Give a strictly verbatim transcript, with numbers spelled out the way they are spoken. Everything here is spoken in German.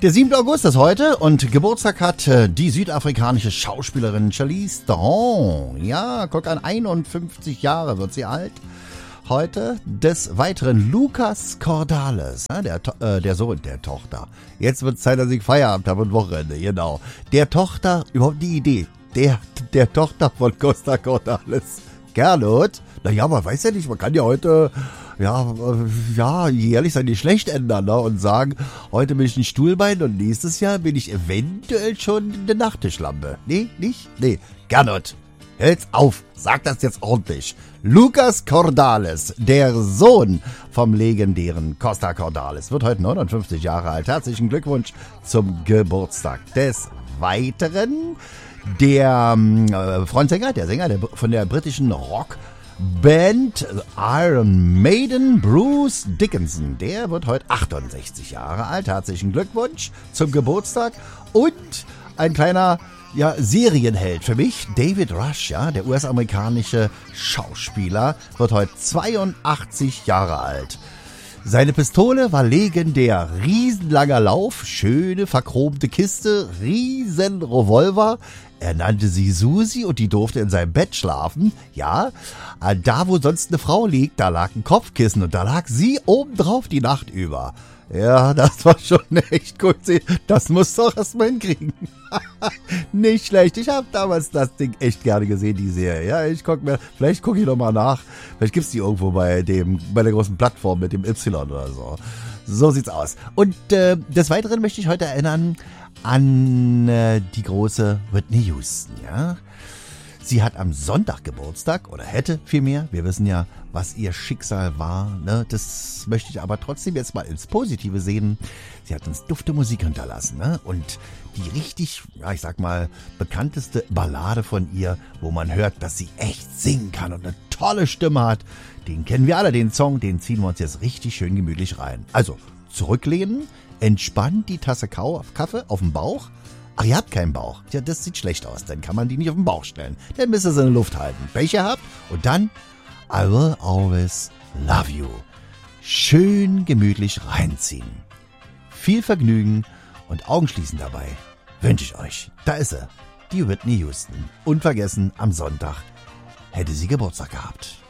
Der siebte August ist heute und Geburtstag hat äh, die südafrikanische Schauspielerin Charlize Theron. Ja, guck an, einundfünfzig Jahre wird sie alt. Heute des Weiteren Lucas Cordalis, ja, der, äh, der Sohn der Tochter. Jetzt wird es Zeit, dass ich Feierabend habe und Wochenende, genau. Der Tochter, überhaupt die Idee, der, der Tochter von Costa Cordalis. Gernot, naja, man weiß ja nicht, man kann ja heute, ja, äh, ja, jährlich sein Geschlecht ändern, ne, und sagen, heute bin ich ein Stuhlbein und nächstes Jahr bin ich eventuell schon eine Nachttischlampe. Nee, nicht? Nee, Gernot. Hält's auf, sag das jetzt ordentlich. Lucas Cordalis, der Sohn vom legendären Costa Cordalis, wird heute neunundfünfzig Jahre alt. Herzlichen Glückwunsch zum Geburtstag. Des Weiteren der äh, Frontsänger, der Sänger der, von der britischen Rockband Iron Maiden, Bruce Dickinson, der wird heute achtundsechzig Jahre alt. Herzlichen Glückwunsch zum Geburtstag. Und ein kleiner Ja, Serienheld für mich, David Rush, ja, der U S-amerikanische Schauspieler, wird heute zweiundachtzig Jahre alt. Seine Pistole war legendär, riesenlanger Lauf, schöne verchromte Kiste, riesen Revolver. Er nannte sie Susi und die durfte in seinem Bett schlafen. Ja, da wo sonst eine Frau liegt, da lag ein Kopfkissen und da lag sie obendrauf die Nacht über. Ja, das war schon echt gut. Das musst du auch erstmal hinkriegen. Nicht schlecht. Ich habe damals das Ding echt gerne gesehen, die Serie. Ja, ich guck mir, vielleicht gucke ich noch mal nach. Vielleicht gibt's die irgendwo bei dem, bei der großen Plattform mit dem Y oder so. So sieht's aus. Und äh, des Weiteren möchte ich heute erinnern an äh, die große Whitney Houston, ja. Sie hat am Sonntag Geburtstag, oder hätte vielmehr. Wir wissen ja, was ihr Schicksal war, ne? Das möchte ich aber trotzdem jetzt mal ins Positive sehen. Sie hat uns dufte Musik hinterlassen, ne? Und die richtig, ja, ich sag mal, bekannteste Ballade von ihr, wo man hört, dass sie echt singen kann und eine tolle Stimme hat, den kennen wir alle, den Song, den ziehen wir uns jetzt richtig schön gemütlich rein. Also, zurücklehnen, entspannt die Tasse Kaffee auf dem Bauch. Ach, ihr habt keinen Bauch. Ja, das sieht schlecht aus. Dann kann man die nicht auf den Bauch stellen. Dann müsst ihr sie in der Luft halten. Welche habt? Und dann I will always love you. Schön gemütlich reinziehen. Viel Vergnügen und Augen schließen dabei. Wünsche ich euch. Da ist sie. Die Whitney Houston. Unvergessen, am Sonntag hätte sie Geburtstag gehabt.